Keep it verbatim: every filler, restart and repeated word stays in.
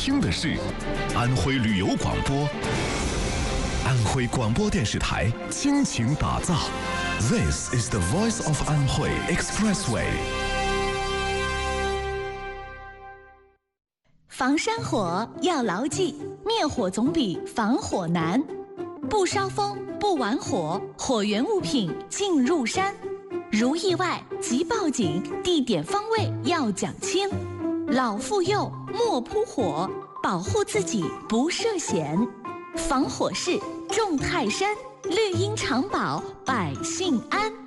听的是安徽旅游广播，安徽广播电视台倾情打造。This is the voice of 安徽 Expressway。 防山火要牢记，灭火总比防火难。不烧风，不玩火，火源物品进入山。如意外即报警，地点方位要讲清。老妇幼莫扑火，保护自己不涉险。防火势重泰山，绿荫常保百姓安。